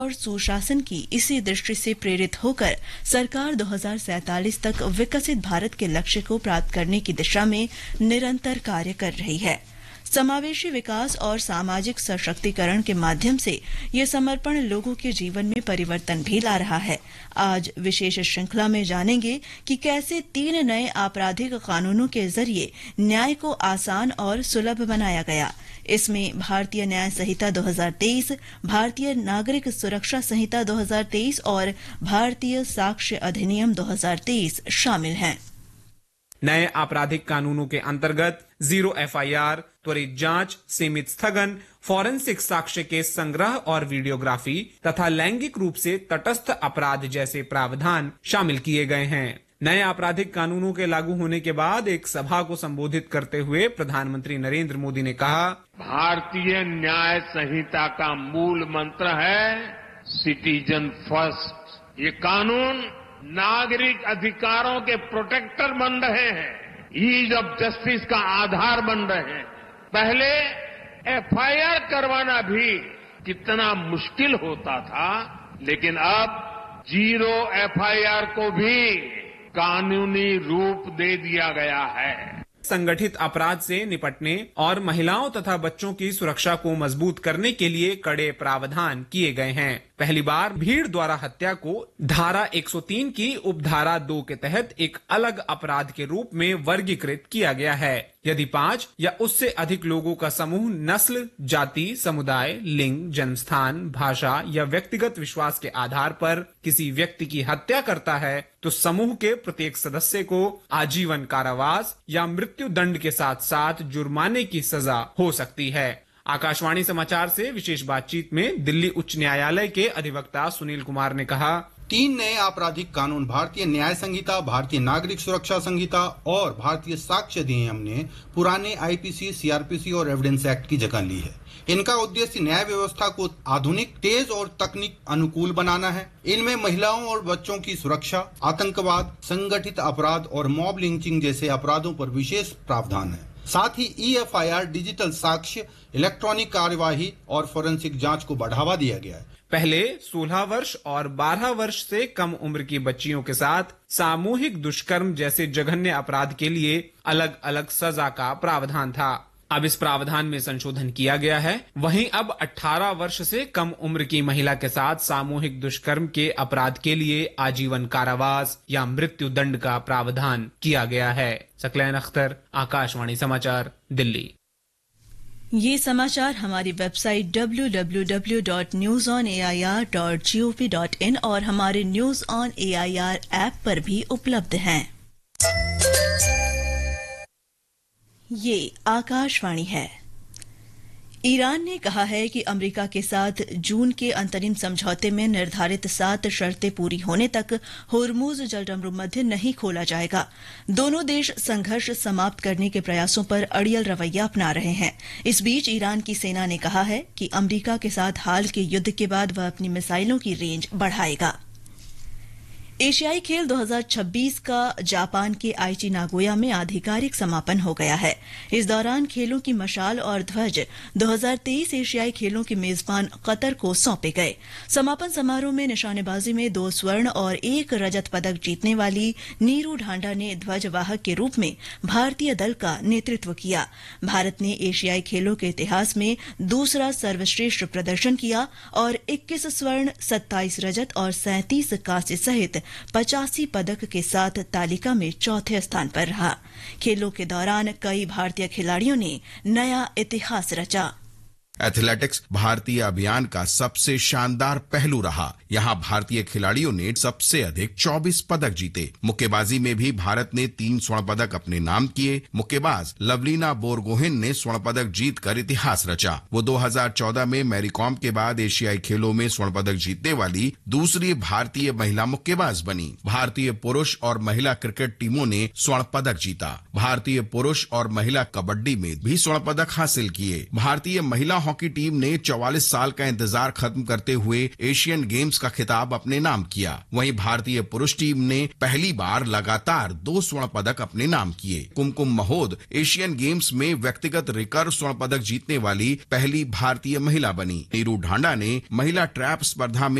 और सुशासन की इसी दृष्टि से प्रेरित होकर सरकार 2047 तक विकसित भारत के लक्ष्य को प्राप्त करने की दिशा में निरंतर कार्य कर रही है। समावेशी विकास और सामाजिक सशक्तिकरण के माध्यम से ये समर्पण लोगों के जीवन में परिवर्तन भी ला रहा है। आज विशेष श्रृंखला में जानेंगे कि कैसे 3 नए आपराधिक कानूनों के जरिए न्याय को आसान और सुलभ बनाया गया। इसमें भारतीय न्याय संहिता 2023, भारतीय नागरिक सुरक्षा संहिता 2023 और भारतीय साक्ष्य अधिनियम 2023 शामिल हैं। नए आपराधिक कानूनों के अंतर्गत 0 FIR, त्वरित जांच, सीमित स्थगन, फॉरेंसिक साक्ष्य के संग्रह और वीडियोग्राफी तथा लैंगिक रूप से तटस्थ अपराध जैसे प्रावधान शामिल किए गए हैं। नए आपराधिक कानूनों के लागू होने के बाद एक सभा को संबोधित करते हुए प्रधानमंत्री नरेंद्र मोदी ने कहा, भारतीय न्याय संहिता का मूल मंत्र है सिटीजन फर्स्ट। ये कानून नागरिक अधिकारों के प्रोटेक्टर बन रहे हैं, ईज ऑफ जस्टिस का आधार बन रहे हैं। पहले FIR करवाना भी कितना मुश्किल होता था, लेकिन अब 0 FIR को भी कानूनी रूप दे दिया गया है। संगठित अपराध से निपटने और महिलाओं तथा बच्चों की सुरक्षा को मजबूत करने के लिए कड़े प्रावधान किए गए हैं। पहली बार भीड़ द्वारा हत्या को धारा 103 की उपधारा 2 के तहत एक अलग अपराध के रूप में वर्गीकृत किया गया है। यदि 5 या उससे अधिक लोगों का समूह नस्ल, जाति, समुदाय, लिंग, जन्मस्थान, भाषा या व्यक्तिगत विश्वास के आधार पर किसी व्यक्ति की हत्या करता है तो समूह के प्रत्येक सदस्य को आजीवन कारावास या मृत्यु दंड के साथ साथ जुर्माने की सजा हो सकती है। आकाशवाणी समाचार से विशेष बातचीत में दिल्ली उच्च न्यायालय के अधिवक्ता सुनील कुमार ने कहा, 3 नए आपराधिक कानून भारतीय न्याय संहिता, भारतीय नागरिक सुरक्षा संहिता और भारतीय साक्ष्य अधिनियम ने पुराने IPC, CRPC और एविडेंस एक्ट की जगह ली है। इनका उद्देश्य न्याय व्यवस्था को आधुनिक, तेज और तकनीक अनुकूल बनाना है। इनमें महिलाओं और बच्चों की सुरक्षा, आतंकवाद, संगठित अपराध और मॉब लिंचिंग जैसे अपराधों पर विशेष प्रावधान है। साथ ही eFIR, डिजिटल साक्ष्य, इलेक्ट्रॉनिक कार्यवाही और फोरेंसिक जांच को बढ़ावा दिया गया है। पहले 16 वर्ष और 12 वर्ष से कम उम्र की बच्चियों के साथ सामूहिक दुष्कर्म जैसे जघन्य अपराध के लिए अलग अलग सजा का प्रावधान था। अब इस प्रावधान में संशोधन किया गया है। वहीं अब 18 वर्ष से कम उम्र की महिला के साथ सामूहिक दुष्कर्म के अपराध के लिए आजीवन कारावास या मृत्यु दंड का प्रावधान किया गया है। सकलैन अख्तर, आकाशवाणी समाचार, दिल्ली। ये समाचार हमारी वेबसाइट www.newsonair.gov.in और हमारे न्यूज ऑन AIR ऐप पर भी उपलब्ध हैं। ये आकाशवाणी है। ईरान ने कहा है कि अमेरिका के साथ जून के अंतरिम समझौते में निर्धारित 7 शर्तें पूरी होने तक होर्मुज जलसंधि नहीं खोला जाएगा। दोनों देश संघर्ष समाप्त करने के प्रयासों पर अड़ियल रवैया अपना रहे हैं। इस बीच ईरान की सेना ने कहा है कि अमेरिका के साथ हाल के युद्ध के बाद वह अपनी मिसाइलों की रेंज बढ़ाएगा। एशियाई खेल 2026 का जापान के आइची नागोया में आधिकारिक समापन हो गया है। इस दौरान खेलों की मशाल और ध्वज 2023 एशियाई खेलों के मेजबान कतर को सौंपे गए। समापन समारोह में निशानेबाजी में 2 स्वर्ण और 1 रजत पदक जीतने वाली नीरू ढांडा ने ध्वजवाहक के रूप में भारतीय दल का नेतृत्व किया। भारत ने एशियाई खेलों के इतिहास में दूसरा सर्वश्रेष्ठ प्रदर्शन किया और 21 स्वर्ण, 27 रजत और 37 कांस्य सहित 85 पदक के साथ तालिका में चौथे स्थान पर रहा। खेलों के दौरान कई भारतीय खिलाड़ियों ने नया इतिहास रचा। एथलेटिक्स भारतीय अभियान का सबसे शानदार पहलू रहा। यहाँ भारतीय खिलाड़ियों ने सबसे अधिक 24 पदक जीते। मुक्केबाजी में भी भारत ने 3 स्वर्ण पदक अपने नाम किए। मुक्केबाज लवलीना बोरगोहेन ने स्वर्ण पदक जीतकर इतिहास रचा। वो 2014 में मैरी कॉम के बाद एशियाई खेलों में स्वर्ण पदक जीतने वाली दूसरी भारतीय महिला मुक्केबाज बनी। भारतीय पुरुष और महिला क्रिकेट टीमों ने स्वर्ण पदक जीता। भारतीय पुरुष और महिला कबड्डी में भी स्वर्ण पदक हासिल किए। भारतीय महिला हॉकी टीम ने 44 साल का इंतजार खत्म करते हुए एशियन गेम्स का खिताब अपने नाम किया। वहीं भारतीय पुरुष टीम ने पहली बार लगातार 2 स्वर्ण पदक अपने नाम किए। कुमकुम महोद एशियन गेम्स में व्यक्तिगत रिकर्व स्वर्ण पदक जीतने वाली पहली भारतीय महिला बनी। नीरू ढांडा ने महिला ट्रैप स्पर्धा में